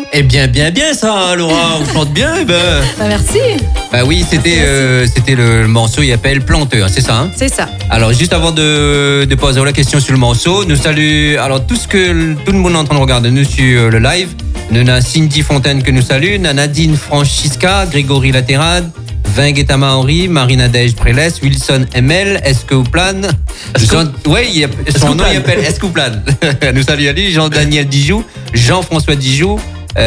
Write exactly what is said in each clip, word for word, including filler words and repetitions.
Eh bien, bien, bien ça, Laura, vous chantez bien, eh ben. Bah merci. Bah oui, c'était Merci, euh, c'était le, le morceau, il appelle Planteur, c'est ça, hein? C'est ça. Alors, juste avant de, de poser la question sur le morceau, nous saluons, alors tout ce que tout le monde est en train de regarder nous sur le live, nous avons Cindy Fontaine que nous salue, Nadine Francisca, Grégory Laterade, Vingueta Maori, Marie-Nadège Prélès, Wilson M L, Escouplan. Oui, il a, son nom il appelle Escouplan. Nous saluons Ali, Jean-Daniel Dijoux, Jean-François Dijoux,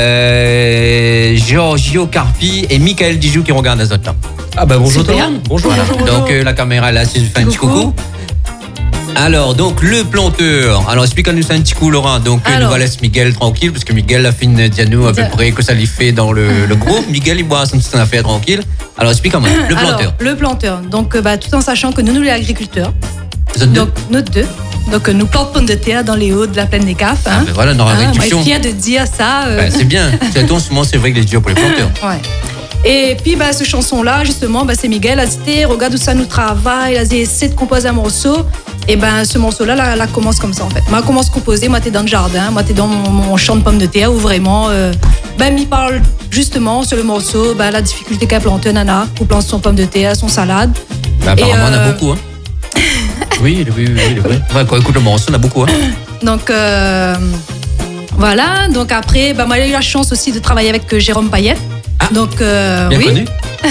euh, Giorgio Carpi et Michael Dijoux qui regardent les autres là. Ah bah bonjour tout le Super. monde. Bonjour, Voilà. bonjour, bonjour. Donc euh, la caméra est là, c'est fait un petit coucou. Alors, donc, le planteur. Alors, explique-nous ça un petit coup, Laura. Donc, euh, Alors. nous va laisser Miguel tranquille, parce que Miguel a fait une diano à peu près que ça lui fait dans le, le groupe. Miguel, il boit son petit affaire tranquille. Alors, explique-moi, le planteur. Alors, le planteur. Donc, euh, bah, tout en sachant que nous, nous, les agriculteurs, Vous êtes deux. donc, nous deux, donc, euh, nous plantons pommes de terre dans les hauts de la plaine des Cafes. Ah, Hein. ben voilà, on aura Hein, une moi, je réduction. suis fière de dire ça. euh, Ben, c'est bien. C'est en ce moment, c'est vrai que les dur pour les planteurs. Ouais. Et puis, bah, ce chanson-là, justement, bah, c'est Miguel. Il a dit, regarde où ça nous travaille. Il a dit, essaie de composer un morceau. Et ben, ce morceau-là, là, là, commence comme ça, en fait. Moi, commence à composer. Moi, t'es dans le jardin. Moi, t'es dans mon, mon champ de pommes de terre où vraiment, euh, ben, il parle justement sur le morceau, ben, la difficulté qu'a planté Nana pour planter son pomme de terre, son salade. Ben, apparemment, Et, on a euh, beaucoup. Hein. Oui, oui, oui, oui, oui. Enfin, quand on écoute le morceau, on a beaucoup. Hein. Donc, euh, voilà. Donc, après, ben, moi, j'ai eu la chance aussi de travailler avec euh, Jérôme Payette. Ah, Donc, euh, Bien oui. connu.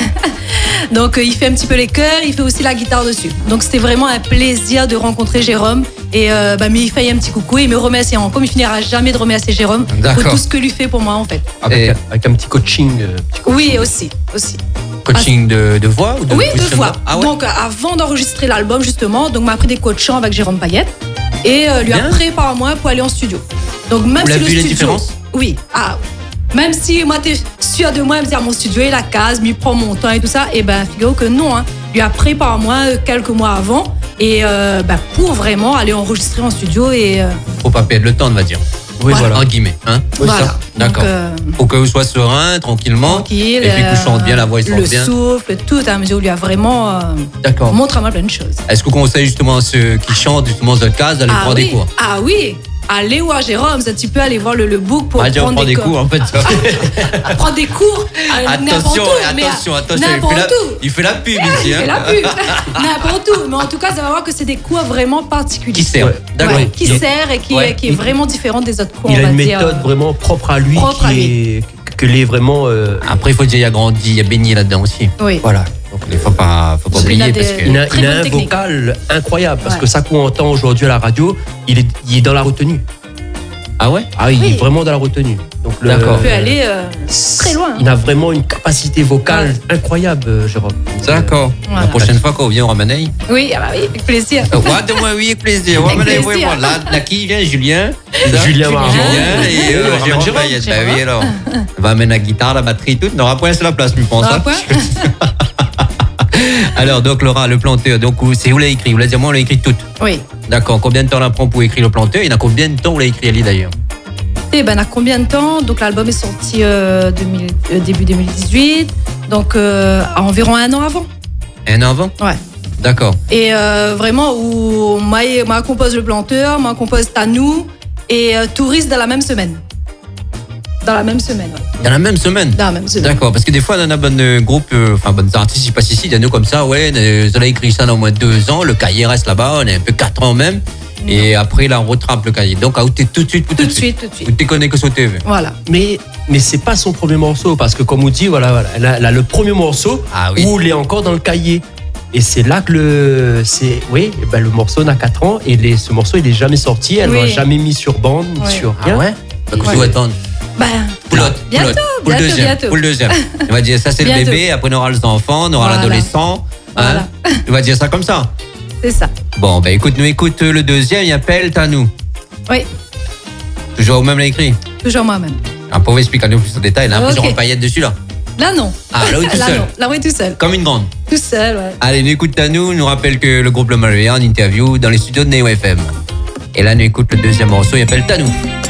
Donc, euh, il fait un petit peu les chœurs, il fait aussi la guitare dessus. Donc, c'était vraiment un plaisir de rencontrer Jérôme. Et euh, bah, mais il fait un petit coucou, il me remercie encore. Mais il finira jamais de remercier Jérôme pour D'accord. tout ce que lui fait pour moi, en fait. Avec, Et- un, avec un petit coaching. euh, petit coaching. Oui, aussi, aussi. Coaching de, de voix ou de Oui, deux positionnement? fois. Ah ouais. Donc, euh, avant d'enregistrer l'album, justement, donc m'a appris des coachs chants avec Jérôme Payette et euh, lui Bien. a préparé à moi pour aller en studio. Donc, même Vous si l'avez le vu les studio, différences? oui, ah, même si moi t'es sûr de moi, elle me dit ah, mon studio est la case, mais il prend mon temps et tout ça, et ben figure que non, hein, lui a préparé à moi euh, quelques mois avant et euh, ben, pour vraiment aller enregistrer en studio et euh, Faut pas perdre le temps, on va dire. Oui, Voilà. voilà. En guillemets. Hein. Oui, voilà. ça. D'accord. Donc, euh, Pour que vous soyez serein, tranquillement. tranquille. Et puis que vous euh, chante bien, la voix il le chante bien. souffle, tout à mesure, lui a vraiment euh, D'accord. montré à moi plein de choses. Est-ce que vous conseillez justement à ceux qui chantent justement de case d'aller Ah prendre oui, des cours? ah oui. Allez voir Jérôme, ça, tu peux aller voir le, le book pour Ah, Jérôme prendre, prend des cours en fait. prendre des cours. euh, n'importe Attention, où, mais, attention, euh, attention. Il fait, N'importe la, où. il fait la pub ici. Il Hein. fait la pub. N'importe où. Mais en tout cas, ça va voir que c'est des cours vraiment particuliers. Qui sert. Ouais. D'accord. Ouais, qui Il- sert et qui, Ouais. qui est vraiment différent des autres cours. Il on a va une dire. méthode vraiment propre à lui, Propre à qui est, que l'est vraiment. euh, Après, il faut dire qu'il y a grandi, il y a baigné là-dedans aussi. Oui. voilà. Donc, il ne faut pas, faut pas Il oublier a parce des- que. Il a, Très il a bonne un technique. vocal incroyable parce Ouais. que ça qu'on entend aujourd'hui à la radio, il est, il est dans la retenue. Ah ouais? Ah, il Oui. est vraiment dans la retenue. Donc le- D'accord. On peut aller euh, très loin. Il a vraiment une capacité vocale incroyable, euh, Jérôme. D'accord. Voilà. La prochaine fois, quand on vient, on ramène un. Oui, ah bah oui, avec plaisir. Euh, ouais, donne-moi oui, avec plaisir. Avec Ouais, mais, plaisir. ouais, voilà. Là, qui vient? Julien. c'est ça? Julien Marmont. Julien et euh, On ramène Jérôme Jérôme. Payette. Bah oui, alors. On va amener la guitare, la batterie, tout. On aura point sur la place, je pense. Ah, hein. point. Alors, donc, Laura, le planteur, donc, où- c'est où l'a écrit? Vous l'avez dit, moi, on l'a écrit toute. Oui. D'accord. Combien de temps on prend pour écrire le planteur? Il y en a combien de temps vous l'avez écrit, Ali, d'ailleurs? Et ben, à combien de temps? Donc, l'album est sorti euh, deux mille, euh, début deux mille dix-huit. Donc, euh, à environ un an avant. Un an avant? Ouais. D'accord. Et euh, vraiment, où moi, moi compose le planteur, moi compose Tanou et euh, Touriste dans la même semaine. Dans la même semaine, ouais. Dans la même semaine? Dans la même semaine. D'accord, parce que des fois, on a un bon groupe, euh, enfin, bonnes artistes, ils passent ici, il y en a comme ça, ouais, euh, on a écrit ça dans au moins deux ans, le cahier reste là-bas, on est un peu quatre ans même, et après, là, on rattrape le cahier. Donc, à où t'es tout de suite, pour Tout de suite, tout de Vous suite. t'es connecté sur T V. Voilà. Mais, mais c'est pas son premier morceau parce que, comme on dit, voilà, voilà, elle a, elle a le premier morceau Ah oui. où il est encore dans le cahier. Et c'est là que le, c'est, oui, eh ben, le morceau n'a quatre ans et les, ce morceau il est jamais sorti. Elle Oui. l'a jamais mis sur bande, ni Ouais. sur Ah rien. ouais? Donc, Ouais. il faut attendre. Ben, Pour l'autre, pour Bientôt, l'autre, pour le bientôt, deuxième, bientôt. pour le deuxième. On va dire ça c'est le Bientôt. bébé, après on aura les enfants, on aura Voilà. l'adolescent. Hein? Voilà. On va dire ça comme ça. c'est ça. Bon, ben écoute, nous écoute le deuxième, il appelle Tanou. Oui, Toujours au même l'a écrit. toujours moi-même. Un pauvre explique-nous plus en détail, il a un peu Ok. Jérôme Payette dessus là. Là, non. Ah, là oui, tout Là, seul. non. Là, oui, tout seul. Comme une grande. Tout seul, ouais. Allez, nous écoute Tanou, nous rappelle que le groupe Le Malveillant en interview dans les studios de Neo F M. Et là, nous écoute le deuxième morceau, il appelle Tanou.